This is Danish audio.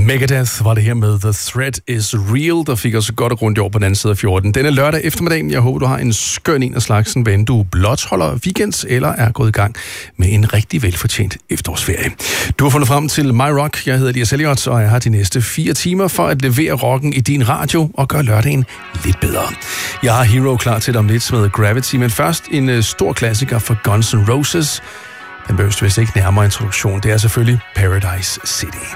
Megadeth var det her med The Threat is Real, der fik os godt og grundigt over på den anden side af 14. Denne lørdag eftermiddagen, jeg håber, du har en skøn en af slagsen, hvad du blot holder weekends eller er gået i gang med en rigtig velfortjent efterårsferie. Du har fundet frem til My Rock. Jeg hedder Elias Elliot, og jeg har de næste 4 timer for at levere rocken i din radio og gøre lørdagen lidt bedre. Jeg har Hero klar til dig om lidt med Gravity, men først en stor klassiker for Guns N' Roses. Den behøves vist ikke nærmere introduktion. Det er selvfølgelig Paradise City.